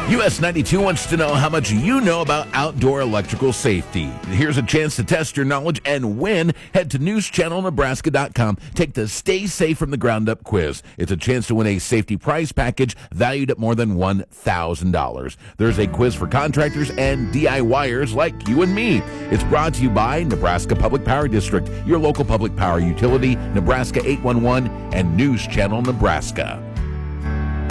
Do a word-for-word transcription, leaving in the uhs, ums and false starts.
U S ninety-two wants to know how much you know about outdoor electrical safety. Here's a chance to test your knowledge and win. Head to news channel nebraska dot com. Take the Stay Safe from the Ground Up quiz. It's a chance to win a safety prize package valued at more than one thousand dollars. There's a quiz for contractors and DIYers like you and me. It's brought to you by Nebraska Public Power District, your local public power utility, Nebraska eight one one, and News Channel Nebraska.